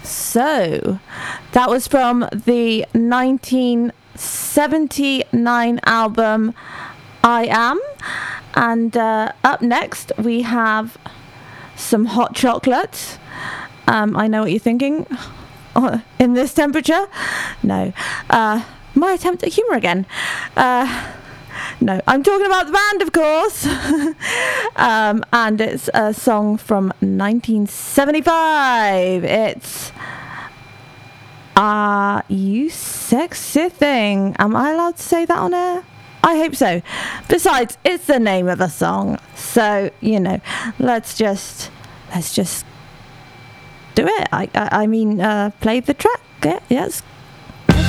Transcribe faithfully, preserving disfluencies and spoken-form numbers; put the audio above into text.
So, that was from the nineteen seventy-nine album I Am. And uh, up next, we have some hot chocolate. Um, I know what you're thinking. Oh, in this temperature? No. Uh, my attempt at humour again. Uh, no, I'm talking about the band, of course. um, and it's a song from nineteen seventy-five. It's Are You Sexy Thing? Am I allowed to say that on air? I hope so. Besides, it's the name of the song. So, you know, let's just, let's just do it. I, I, I mean, uh, play the track. Yeah, yes.